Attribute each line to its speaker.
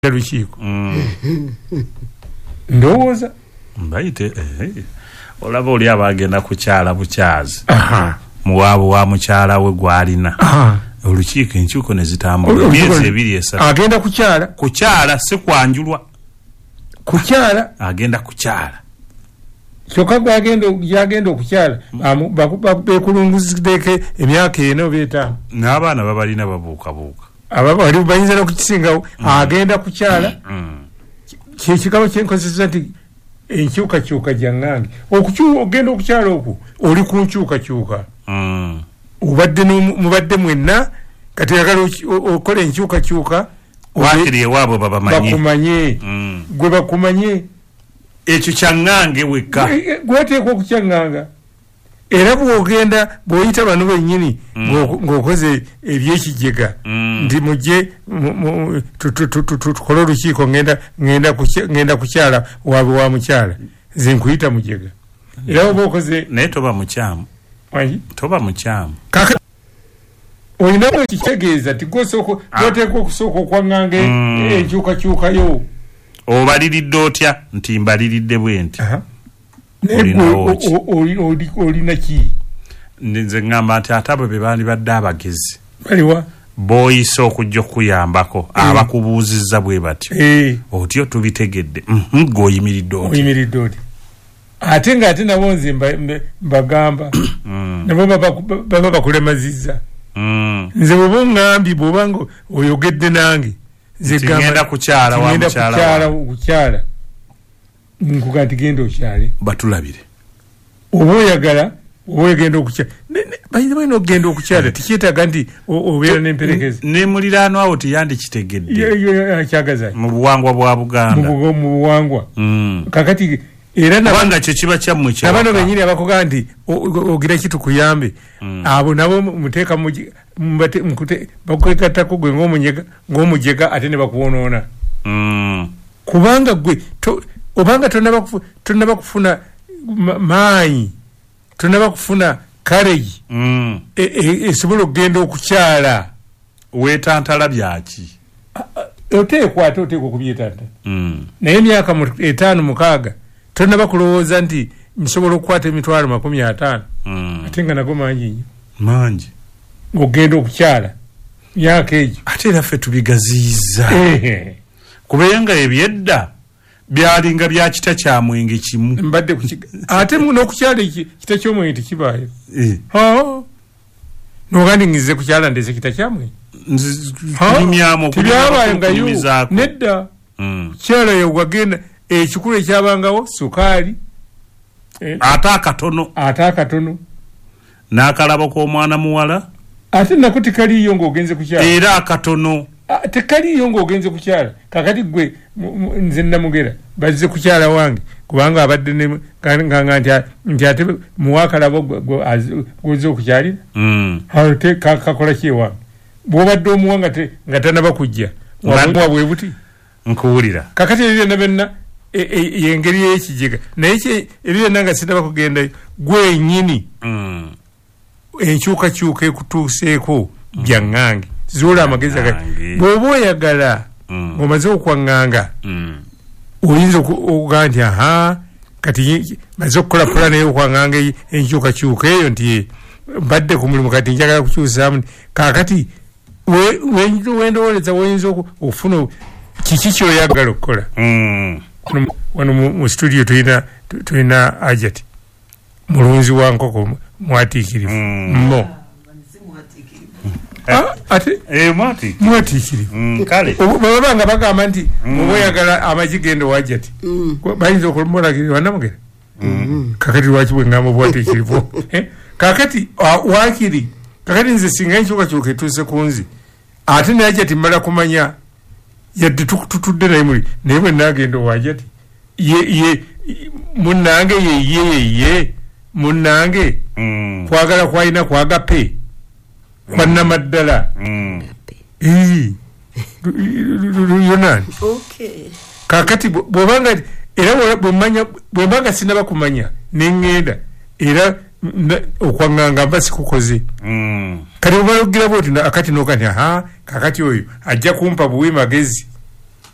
Speaker 1: Lukiiko ndowooza
Speaker 2: mbayite olaba oli abagenda kukyala bukyazi muwaabo wa mukyala we gwalina olukiiko enkyuko ne zitambula myezi ebiri esatu
Speaker 1: agenda
Speaker 2: kukyala si kwanjulwa agenda kukyala
Speaker 1: kyokka yagenda okukyala bekulunguzideko emyaka eno beetaano
Speaker 2: n'abaana babalina babuukabuuka
Speaker 1: abali bayinza n'okukisingawo agenda kukyala kyekigabo kyenkozesa nti enkyukakyuka jangange ogenda okukyala okwo oli ku nkyukakyuka mubadde mwenna kati yagala okola enkyukakyuka
Speaker 2: wakiri ewaabwe
Speaker 1: bakumanye gwe bakumanye
Speaker 2: ekyo kyangange wekka
Speaker 1: gweteeka okukyaŋŋanga era bw'ogenda bw'oyita bano bennyini ng'okoze ebyekijega nti mujje tukole olukiiko ngenda kukyala waabwe wa mukyala nze nkuyita mujega era oba okoze
Speaker 2: naye toba mukyamu
Speaker 1: olinamu ekitegeeza ti gwoteeka okusooka okwaŋŋanga enkyukakyukayo
Speaker 2: obaliridde otya nti mbaliridde bwe nti
Speaker 1: olina ki
Speaker 2: nze ngamba nti ate abo be bandibadde abagezi
Speaker 1: baliwa
Speaker 2: b'oyisa okujja okuyambako abakubuuzizza bwe batyo otyo tubitegedde gweoyimiridde
Speaker 1: oti ate ng'ate nabo nze mbagamba nabo baba bakulemazizza nze bw'oba oŋŋambye bw'oba nga oyogedde nange
Speaker 2: ngenda kukyala wa
Speaker 1: kukyala nkuga nti genda okyale
Speaker 2: batulabire
Speaker 1: oba oyagala oba ogenda okukyala balina okugenda okukyala tikyetaaga nti obeera n'emperekeza
Speaker 2: ne muliraano awo tiyandikyitegedde
Speaker 1: kyagaza
Speaker 2: mu buwangwa bwa Buganda
Speaker 1: mu buwangwa kakati era
Speaker 2: kubanga kyo kiba kyammwe
Speaker 1: nabano bennyini abakugaa nti ogira ki tukuyambe abo nabo muteeka bakwegattako gwe ng'omujega ate ne bakuwonoona kubanga gwe obanga tonaba kufuna maanyi tonaba kufuna courage esobola okugenda okukyala
Speaker 2: weetantala byaki
Speaker 1: oteekwa okubyetanta naye emyaka 5-6 tonaba kulowooza nti nsobola okukwata emitwalo 50 ate nga nago mangi ng'ogenda okukyala myaka egyo
Speaker 2: ate era ffe tubigaziyiza kubenga ebyedda byalinga bya kita kya mwenge kimu
Speaker 1: mbadde ate n'okukyala kita ky'omwenge tekibaayo n'ogandi ngize kukyala ndese kita kya mwenge tibyabayo ngayo nedda kukyala yo wagenda ekikulu ekyabangawo sukaali
Speaker 2: ate akatono n'akalabo k'omwana muwala
Speaker 1: ate nako tekaliyo ng'ogenze kukyala
Speaker 2: era akatono
Speaker 1: tekaliyo ng'ogenze kukyala kakati gwe nze Namugera bazze kukyala wange kubanga abadde nganga nti ate muwakalabo gwoze okukyalira kakola ki ewange bw'obadde omuwa nga tanaba kujja wamuwa bwe buti
Speaker 2: nkuwulira
Speaker 1: kakati ebyo byonna byonna yengeri y'ekijega naye ebyo byonna nga sinaba kugendayo gwenyini enkyukakyuka ekutuuseeko byaŋŋange zoola amagezi bw'oba oyagala ng'omaze okwaŋŋanga oyinza okugaa nti kati maze okukola pulani ey'okwaŋŋanga enkyukakyuka eyo nti mbadde ku mulimu kati njagala kukyusaamu kaakati wendowooleza woyinza okufuna kiki kyoyagala okukola wano mu studio tulina ajati mulunzi wa nkoko mwatiikirivu mo ate mwatiikirivu baba nga bagamba nti oba oyagala amagi genda wajati bayinza okumulagirira Namugera kakati lwaki bwe ngamba obwatiikirivu kakati wakiri kakati nze singa enkyukakyuka etuuse ku nzi ate najati mmala kumanya yadde tutudde naye muli naye bwe nagenda owajati munnange yeye munnange kwagala kwalina kwagape kwannamaddala yonani kakati bwobanga era bwembanga sinaba kumanya neŋŋenda era okwaŋŋanga mba sikukoze kati bwebalogira bwoti akati nokati kakati oyo ajja kumpa buwi magezi